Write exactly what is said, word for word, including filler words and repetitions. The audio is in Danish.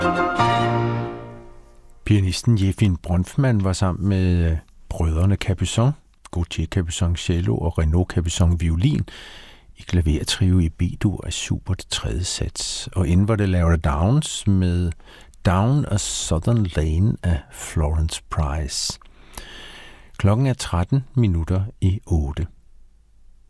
Pianisten Jefim Bronfman var sammen med brødrene Capuçon, Gauthier Capuçon cello og Renaud Capuçon violin i klavertrio i B-dur af Schubert tredje sats. Og inden var det Laura Downs med Down a Southern Lane af Florence Price. Klokken er tretten minutter i otte.